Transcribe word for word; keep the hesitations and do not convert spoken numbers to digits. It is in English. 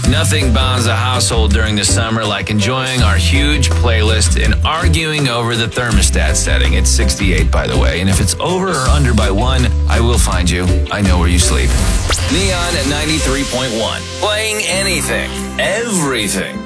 Nothing bonds a household during the summer like enjoying our huge playlist and arguing over the thermostat setting. It's sixty-eight, by the way, and if it's over or under by one, I will find you. I know where you sleep. Neon at ninety-three point one. Playing anything, everything.